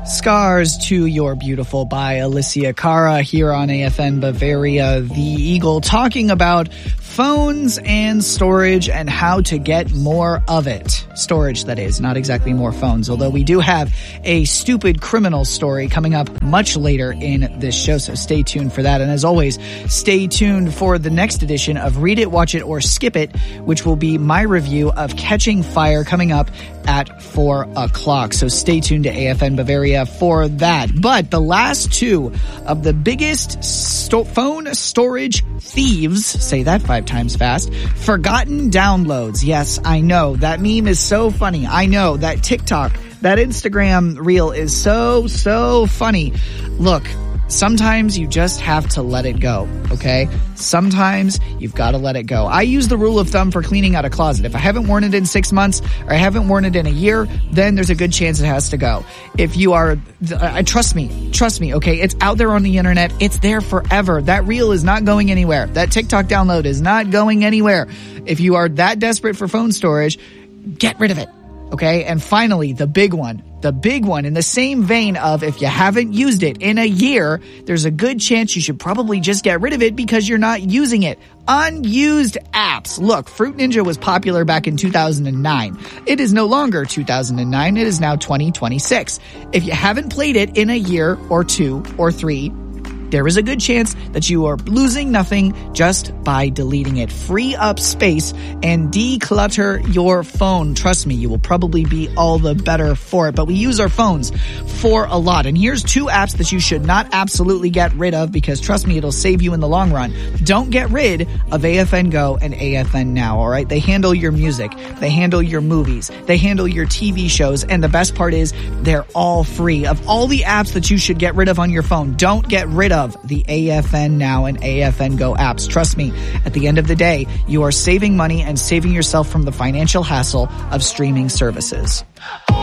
Scars to Your Beautiful by Alicia Cara here on AFN Bavaria, the Eagle, talking about phones and storage and how to get more of it. Storage, that is, not exactly more phones, although we do have a stupid criminal story coming up much later in this show, so stay tuned for that. And as always, stay tuned for the next edition of Read It, Watch It, or Skip It, which will be my review of Catching Fire coming up at 4 o'clock. So stay tuned to AFN Bavaria for that. But the last two of the biggest phone storage thieves, say that 5 times fast, forgotten downloads. Yes, I know. That meme is so funny. I know. That TikTok, that Instagram reel is so funny. Look, sometimes you just have to let it go, okay? Sometimes you've got to let it go. I use the rule of thumb for cleaning out a closet. If I haven't worn it in 6 months or I haven't worn it in a year, then there's a good chance it has to go. If you are, trust me, okay? It's out there on the internet. It's there forever. That reel is not going anywhere. That TikTok download is not going anywhere. If you are that desperate for phone storage, get rid of it, okay? And finally, the big one in the same vein of if you haven't used it in a year, there's a good chance you should probably just get rid of it because you're not using it. Unused apps. Look, Fruit Ninja was popular back in 2009. It is no longer 2009. It is now 2026. If you haven't played it in a year or 2 or 3, there is a good chance that you are losing nothing just by deleting it. Free up space and declutter your phone. Trust me, you will probably be all the better for it. But we use our phones for a lot. And here's 2 apps that you should not absolutely get rid of because, trust me, it'll save you in the long run. Don't get rid of AFN Go and AFN Now, all right? They handle your music. They handle your movies. They handle your TV shows. And the best part is they're all free. Of all the apps that you should get rid of on your phone, don't get rid of the AFN Now and AFN Go apps. Trust me, at the end of the day, you are saving money and saving yourself from the financial hassle of streaming services.